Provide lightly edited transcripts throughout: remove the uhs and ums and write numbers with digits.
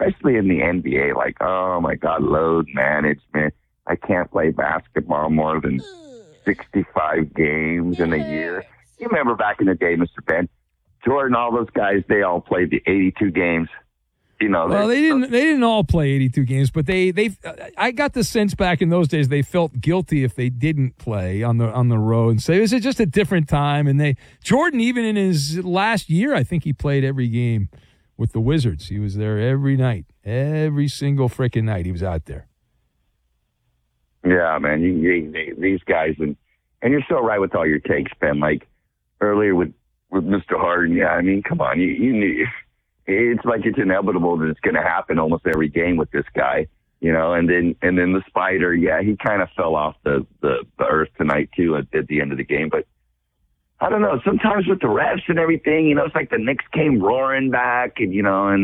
especially in the NBA, like, oh my God, load management. I can't play basketball more than 65 games in a year. You remember back in the day, Mr. Ben, Jordan, all those guys, they all played the 82 games. You know, well, they didn't all play 82 games, but I got the sense back in those days they felt guilty if they didn't play on the road and say it was just a different time. And Jordan, even in his last year, I think he played every game with the Wizards. He was there every night, every single freaking night. He was out there. Yeah, man, these guys, and you're so right with all your takes, Ben. Like earlier with Mr. Harden, yeah, I mean, come on, you knew. It's like it's inevitable that it's going to happen almost every game with this guy, you know. And then the Spider, yeah, he kind of fell off the earth tonight too at the end of the game. But I don't know. Sometimes with the refs and everything, you know, it's like the Knicks came roaring back, and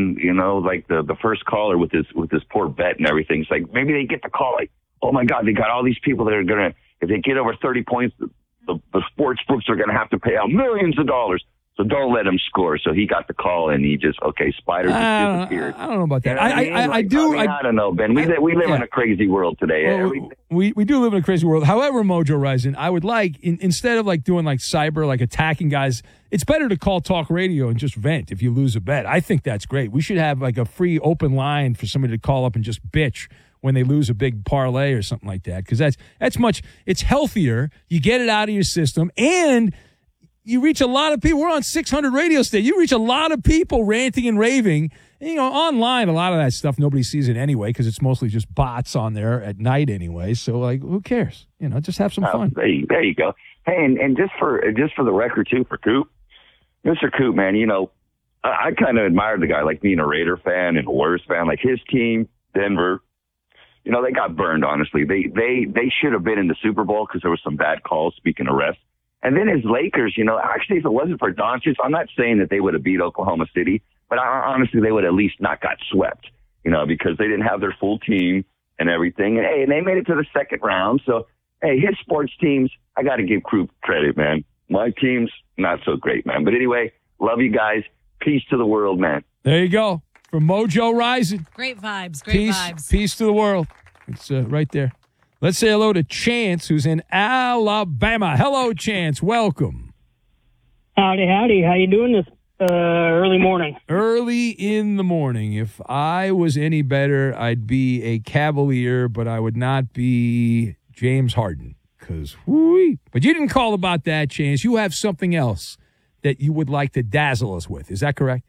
like the first caller with his poor bet and everything. It's like maybe they get the call, like, oh my God, they got all these people that are gonna, if they get over 30 points, the sports books are gonna have to pay out millions of dollars. So don't let him score. So he got the call, and he just, Spider just disappeared. I don't know about that. You know I don't know, Ben. We live in a crazy world today. Well, we do live in a crazy world. However, Mojo Rising, I would like, instead of like doing like cyber, like attacking guys, it's better to call talk radio and just vent if you lose a bet. I think that's great. We should have like a free open line for somebody to call up and just bitch when they lose a big parlay or something like that. Because it's healthier. You get it out of your system, and you reach a lot of people. We're on 600 radio stations. You reach a lot of people ranting and raving. And, you know, online, a lot of that stuff, nobody sees it anyway because it's mostly just bots on there at night anyway. So, like, who cares? You know, just have some fun. There you go. Hey, and just for the record, too, for Coop, Mr. Coop, man, you know, I kind of admired the guy, like being a Raider fan and a Warriors fan. Like, his team, Denver, you know, they got burned, honestly. They should have been in the Super Bowl because there was some bad calls, speaking of refs. And then his Lakers, you know, actually, if it wasn't for Doncic, I'm not saying that they would have beat Oklahoma City, but honestly, they would at least not got swept, you know, because they didn't have their full team and everything. And, hey, they made it to the second round. So, hey, his sports teams, I got to give Croup credit, man. My team's not so great, man. But anyway, love you guys. Peace to the world, man. There you go. From Mojo Rising. Great vibes. Peace to the world. It's right there. Let's say hello to Chance, who's in Alabama. Hello, Chance. Welcome. Howdy. How you doing this early morning? Early in the morning. If I was any better, I'd be a Cavalier, but I would not be James Harden. But you didn't call about that, Chance. You have something else that you would like to dazzle us with. Is that correct?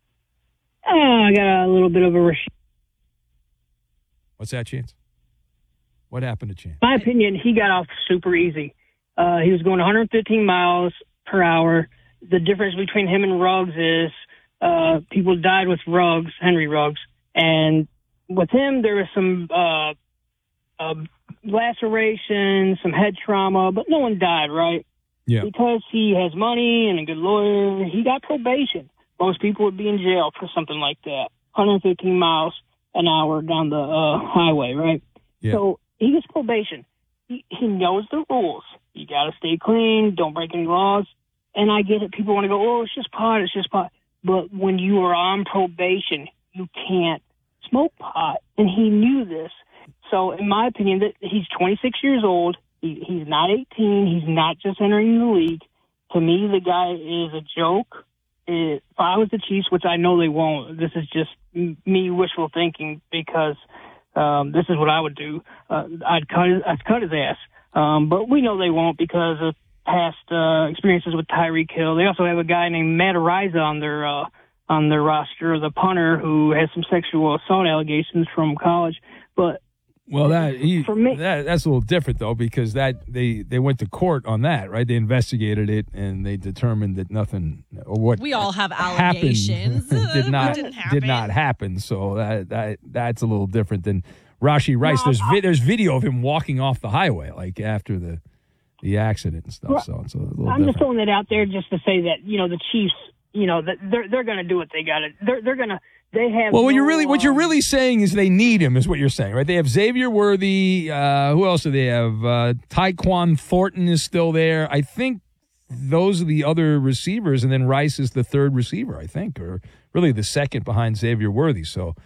I got a little bit of a... What's that, Chance? What happened to Chance? In my opinion, he got off super easy. He was going 115 miles per hour. The difference between him and Ruggs is people died with Ruggs, Henry Ruggs. And with him, there was some laceration, some head trauma, but no one died, right? Yeah. Because he has money and a good lawyer, he got probation. Most people would be in jail for something like that. 115 miles an hour down the highway, right? Yeah. So he gets probation. He knows the rules. You got to stay clean. Don't break any laws. And I get it. People want to go, oh, it's just pot. But when you are on probation, you can't smoke pot. And he knew this. So in my opinion, that he's 26 years old. He's not 18. He's not just entering the league. To me, the guy is a joke. If I was the Chiefs, which I know they won't, this is just me wishful thinking because this is what I would do. I'd cut his ass. But we know they won't because of past experiences with Tyreek Hill. They also have a guy named Matt Ariza on their roster, the punter who has some sexual assault allegations from college. But well, that's a little different though because they went to court on that, right? They investigated it and they determined that nothing or what we all have allegations did not happen. So that's a little different than Rashee Rice. There's video of him walking off the highway like after the accident and stuff. So it's a little different. I'm just throwing that out there just to say that the Chiefs, they're going to do what they got to. They're going to. They have. Well, what you're really saying is they need him, is what you're saying, right? They have Xavier Worthy. Who else do they have? Tyquan Thornton is still there. I think those are the other receivers, and then Rice is the third receiver, I think, or really the second behind Xavier Worthy. So